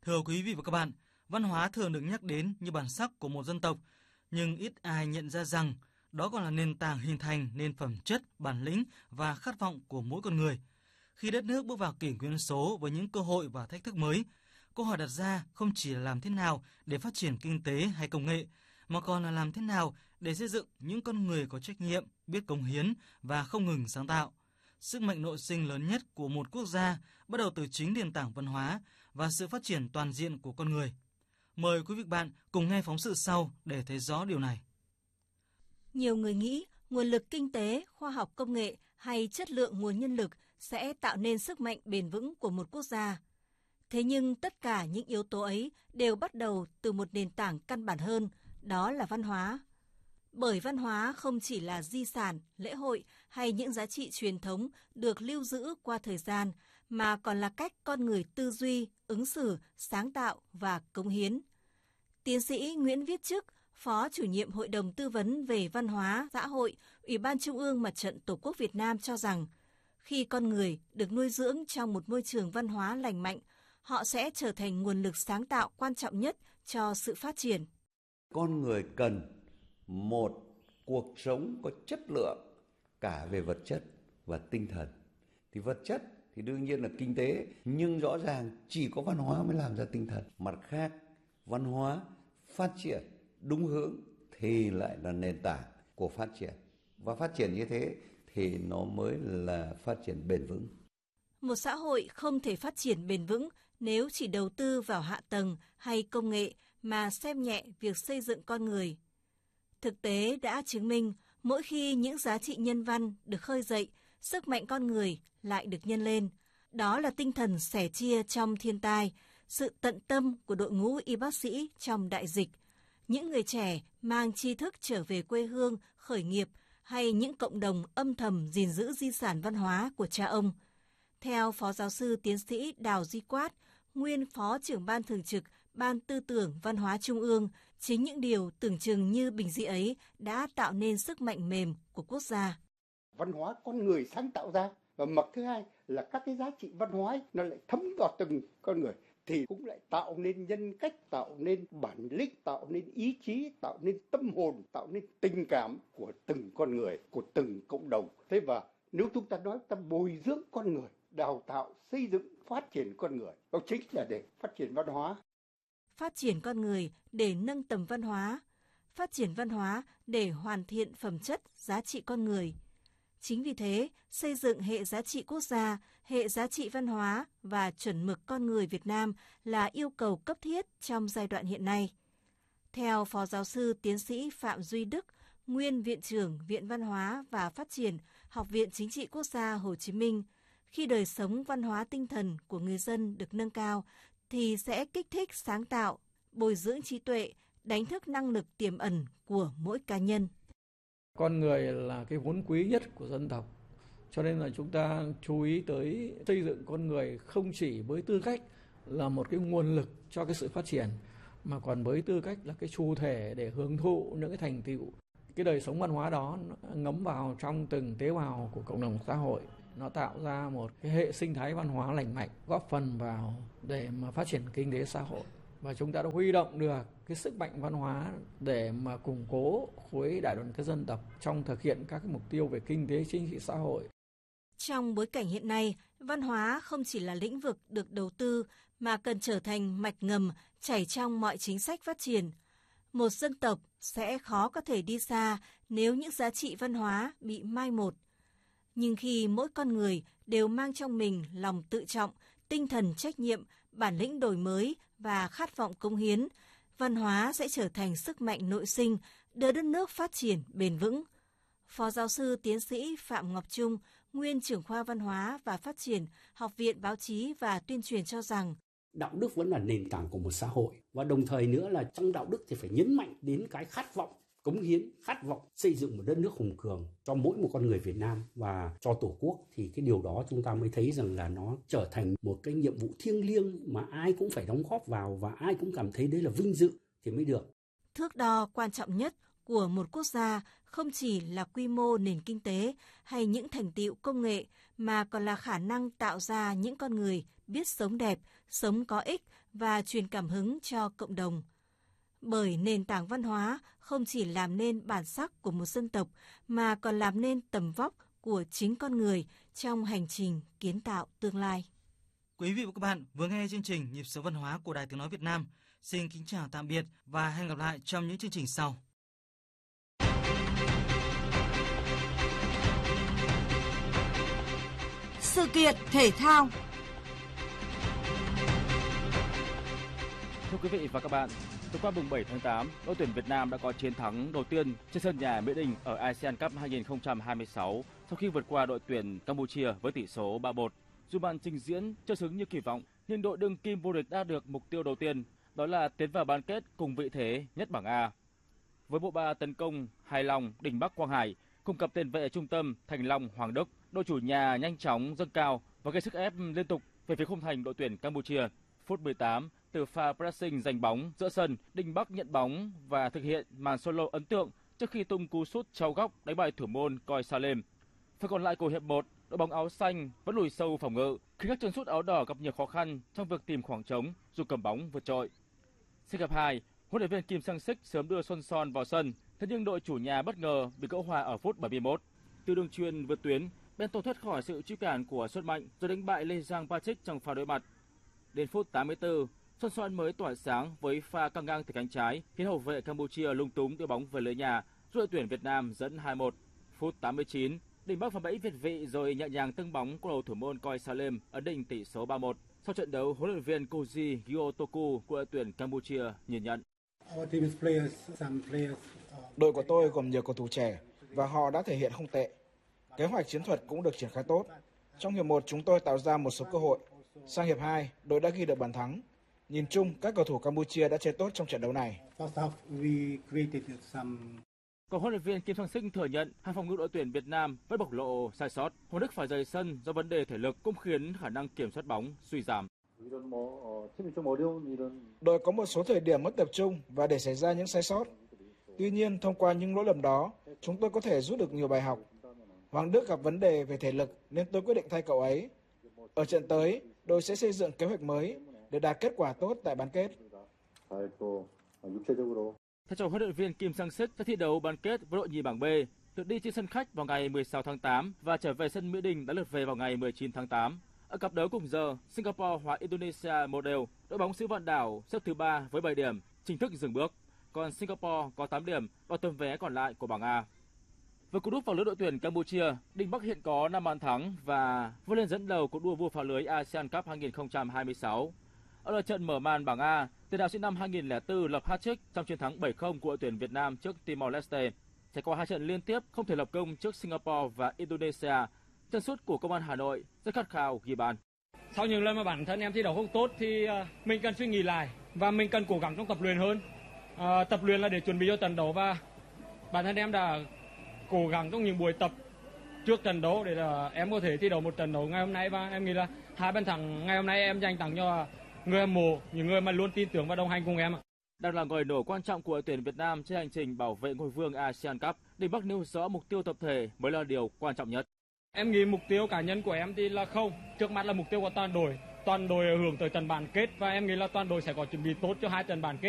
Thưa quý vị và các bạn, văn hóa thường được nhắc đến như bản sắc của một dân tộc, nhưng ít ai nhận ra rằng đó còn là nền tảng hình thành nên phẩm chất, bản lĩnh và khát vọng của mỗi con người. Khi đất nước bước vào kỷ nguyên số với những cơ hội và thách thức mới, câu hỏi đặt ra không chỉ là làm thế nào để phát triển kinh tế hay công nghệ, mà còn là làm thế nào để xây dựng những con người có trách nhiệm, biết cống hiến và không ngừng sáng tạo. Sức mạnh nội sinh lớn nhất của một quốc gia bắt đầu từ chính nền tảng văn hóa và sự phát triển toàn diện của con người. Mời quý vị bạn cùng nghe phóng sự sau để thấy rõ điều này. Nhiều người nghĩ nguồn lực kinh tế, khoa học công nghệ hay chất lượng nguồn nhân lực sẽ tạo nên sức mạnh bền vững của một quốc gia. Thế nhưng tất cả những yếu tố ấy đều bắt đầu từ một nền tảng căn bản hơn, đó là văn hóa. Bởi văn hóa không chỉ là di sản, lễ hội hay những giá trị truyền thống được lưu giữ qua thời gian, mà còn là cách con người tư duy, ứng xử, sáng tạo và cống hiến. Tiến sĩ Nguyễn Viết Chức, Phó chủ nhiệm Hội đồng Tư vấn về Văn hóa, Xã hội, Ủy ban Trung ương Mặt trận Tổ quốc Việt Nam cho rằng, khi con người được nuôi dưỡng trong một môi trường văn hóa lành mạnh, họ sẽ trở thành nguồn lực sáng tạo quan trọng nhất cho sự phát triển. Con người cần một cuộc sống có chất lượng cả về vật chất và tinh thần. Thì vật chất thì đương nhiên là kinh tế, nhưng rõ ràng chỉ có văn hóa mới làm ra tinh thần. Mặt khác, văn hóa phát triển đúng hướng thì lại là nền tảng của phát triển. Và phát triển như thế thì nó mới là phát triển bền vững. Một xã hội không thể phát triển bền vững nếu chỉ đầu tư vào hạ tầng hay công nghệ mà xem nhẹ việc xây dựng con người. Thực tế đã chứng minh mỗi khi những giá trị nhân văn được khơi dậy, sức mạnh con người lại được nhân lên. Đó là tinh thần sẻ chia trong thiên tai, sự tận tâm của đội ngũ y bác sĩ trong đại dịch, những người trẻ mang tri thức trở về quê hương, khởi nghiệp hay những cộng đồng âm thầm gìn giữ di sản văn hóa của cha ông. Theo Phó Giáo sư Tiến sĩ Đào Duy Quát, nguyên Phó trưởng Ban Thường trực Ban Tư tưởng Văn hóa Trung ương, chính những điều tưởng chừng như bình dị ấy đã tạo nên sức mạnh mềm của quốc gia. Văn hóa con người sáng tạo ra, và mặt thứ hai là các cái giá trị văn hóa ấy, nó lại thấm vào từng con người, thì cũng lại tạo nên nhân cách, tạo nên bản lĩnh, tạo nên ý chí, tạo nên tâm hồn, tạo nên tình cảm của từng con người, của từng cộng đồng. Thế và nếu chúng ta nói ta bồi dưỡng con người, đào tạo, xây dựng, phát triển con người, đó chính là để phát triển văn hóa. Phát triển con người để nâng tầm văn hóa, phát triển văn hóa để hoàn thiện phẩm chất, giá trị con người. Chính vì thế, xây dựng hệ giá trị quốc gia, hệ giá trị văn hóa và chuẩn mực con người Việt Nam là yêu cầu cấp thiết trong giai đoạn hiện nay. Theo Phó Giáo sư Tiến sĩ Phạm Duy Đức, nguyên Viện trưởng Viện Văn hóa và Phát triển, Học viện Chính trị Quốc gia Hồ Chí Minh, khi đời sống văn hóa tinh thần của người dân được nâng cao, thì sẽ kích thích sáng tạo, bồi dưỡng trí tuệ, đánh thức năng lực tiềm ẩn của mỗi cá nhân. Con người là cái vốn quý nhất của dân tộc, cho nên là chúng ta chú ý tới xây dựng con người không chỉ với tư cách là một cái nguồn lực cho cái sự phát triển, mà còn với tư cách là cái chủ thể để hưởng thụ những cái thành tựu. Cái đời sống văn hóa đó nó ngấm vào trong từng tế bào của cộng đồng xã hội. Nó tạo ra một cái hệ sinh thái văn hóa lành mạnh, góp phần vào để mà phát triển kinh tế xã hội. Và chúng ta đã huy động được cái sức mạnh văn hóa để mà củng cố khối đại đoàn kết dân tộc trong thực hiện các cái mục tiêu về kinh tế, chính trị, xã hội. Trong bối cảnh hiện nay, văn hóa không chỉ là lĩnh vực được đầu tư mà cần trở thành mạch ngầm chảy trong mọi chính sách phát triển. Một dân tộc sẽ khó có thể đi xa nếu những giá trị văn hóa bị mai một. Nhưng khi mỗi con người đều mang trong mình lòng tự trọng, tinh thần trách nhiệm, bản lĩnh đổi mới và khát vọng cống hiến, văn hóa sẽ trở thành sức mạnh nội sinh đưa đất nước phát triển bền vững. Phó Giáo sư Tiến sĩ Phạm Ngọc Trung, nguyên trưởng khoa Văn hóa và Phát triển, Học viện Báo chí và Tuyên truyền cho rằng đạo đức vẫn là nền tảng của một xã hội, và đồng thời nữa là trong đạo đức thì phải nhấn mạnh đến cái khát vọng cống hiến, khát vọng xây dựng một đất nước hùng cường cho mỗi một con người Việt Nam và cho Tổ quốc. Thì cái điều đó chúng ta mới thấy rằng là nó trở thành một cái nhiệm vụ thiêng liêng mà ai cũng phải đóng góp vào và ai cũng cảm thấy đấy là vinh dự thì mới được. Thước đo quan trọng nhất của một quốc gia không chỉ là quy mô nền kinh tế hay những thành tựu công nghệ, mà còn là khả năng tạo ra những con người biết sống đẹp, sống có ích và truyền cảm hứng cho cộng đồng. Bởi nền tảng văn hóa không chỉ làm nên bản sắc của một dân tộc mà còn làm nên tầm vóc của chính con người trong hành trình kiến tạo tương lai. Quý vị và các bạn vừa nghe chương trình Nhịp sống văn hóa của Đài Tiếng nói Việt Nam. Xin kính chào tạm biệt và hẹn gặp lại trong những chương trình sau. Sự kiện thể thao. Thưa quý vị và các bạn, tối qua mùng 7 tháng 8, đội tuyển Việt Nam đã có chiến thắng đầu tiên trên sân nhà Mỹ Đình ở ASEAN Cup 2026 sau khi vượt qua đội tuyển Campuchia với tỷ số 3-1. Dù màn trình diễn chưa xứng như kỳ vọng, nhưng đội đương kim vô địch đã được mục tiêu đầu tiên, đó là tiến vào bán kết cùng vị thế nhất bảng A. Với bộ ba tấn công Hải Long, Đình Bắc, Quang Hải cùng cặp tiền vệ trung tâm Thành Long, Hoàng Đức, đội chủ nhà nhanh chóng dâng cao và gây sức ép liên tục về phía khung thành đội tuyển Campuchia. Phút 18, từ pha pressing giành bóng giữa sân, Đình Bắc nhận bóng và thực hiện màn solo ấn tượng trước khi tung cú sút chau góc đánh bại thủ môn Coi Salem. Phần còn lại của hiệp 1, đội bóng áo xanh vẫn lùi sâu phòng ngự khi các chân sút áo đỏ gặp nhiều khó khăn trong việc tìm khoảng trống dù cầm bóng vượt trội. Sang hiệp 2, huấn luyện viên Kim Sang-sik sớm đưa Xuân Son vào sân, thế nhưng đội chủ nhà bất ngờ bị gỡ hòa ở phút 71. Từ đường chuyền vượt tuyến, Bento thoát khỏi sự truy cản của Xuất Mạnh rồi đánh bại Lê Giang Patrick trong pha đối mặt. Đến phút 84, Xuân Son mới tỏa sáng với pha căng ngang từ cánh trái khiến hậu vệ Campuchia lung túng đưa bóng về lưới nhà, giúp đội tuyển Việt Nam dẫn 2-1. Phút 89, Đình Bắc phá bẫy việt vị rồi nhẹ nhàng tâng bóng của đầu thủ môn Coi Salem ấn định tỷ số 3-1. Sau trận đấu, huấn luyện viên Koji Gyotoku của đội tuyển Campuchia nhìn nhận: Đội của tôi gồm nhiều cầu thủ trẻ và họ đã thể hiện không tệ. Kế hoạch chiến thuật cũng được triển khai tốt. Trong hiệp 1 chúng tôi tạo ra một số cơ hội. Sang hiệp 2, đội đã ghi được bàn thắng. Nhìn chung, các cầu thủ Campuchia đã chơi tốt trong trận đấu này. Còn huấn luyện viên Kim Sang-sik thừa nhận hàng phòng ngự đội tuyển Việt Nam vẫn bộc lộ sai sót. Hoàng Đức phải rời sân do vấn đề thể lực cũng khiến khả năng kiểm soát bóng suy giảm. Đội có một số thời điểm mất tập trung và để xảy ra những sai sót. Tuy nhiên, thông qua những lỗi lầm đó, chúng tôi có thể rút được nhiều bài học. Hoàng Đức gặp vấn đề về thể lực nên tôi quyết định thay cậu ấy. Ở trận tới, đội sẽ xây dựng kế hoạch mới để đạt kết quả tốt tại bán kết. Theo cho huấn luyện viên Kim Sang-sik, sẽ thi đấu bán kết với đội nhì bảng B, được đi trên sân khách vào ngày 16 tháng 8 và trở về sân Mỹ Đình đã lượt về vào ngày 19 tháng 8. Ở cặp đấu cùng giờ, Singapore hòa Indonesia 1-1, đội bóng xứ Vạn Đảo xếp thứ 3 với 7 điểm, chính thức dừng bước. Còn Singapore có 8 điểm, đoạt tấm vé còn lại của bảng A. Với cú đúp vào lưới đội tuyển Campuchia, Đình Bắc hiện có 5 bàn thắng và vươn lên dẫn đầu cuộc đua vua phá lưới ASEAN Cup 2026. Ở lượt trận mở màn bảng A, tiền đạo sinh năm 2004 lập hat-trick trong chiến thắng 7-0 của đội tuyển Việt Nam trước Timor-Leste. Trải qua 2 trận liên tiếp không thể lập công trước Singapore và Indonesia, chân sút của Công an Hà Nội rất khát khao ghi bàn. Sau những lần mà bản thân em thi đấu không tốt thì mình cần suy nghĩ lại và mình cần cố gắng trong tập luyện hơn. Tập luyện là để chuẩn bị cho trận đấu và bản thân em đã cố gắng trong những buổi tập trước trận đấu để là em có thể thi đấu một trận đấu ngày hôm nay, và em nghĩ là 2 bàn thắng ngày hôm nay em dành tặng cho người hâm mộ, những người mà luôn tin tưởng và đồng hành cùng em. Đang là ngòi nổ quan trọng của đội tuyển Việt Nam trên hành trình bảo vệ ngôi vương ASEAN Cup. Đình Bắc nêu rõ mục tiêu tập thể mới là điều quan trọng nhất. Em nghĩ mục tiêu cá nhân của em thì là không, trước mắt là mục tiêu của toàn đội. Toàn đội hướng tới trận bán kết và em nghĩ là toàn đội sẽ có chuẩn bị tốt cho 2 trận bán kết.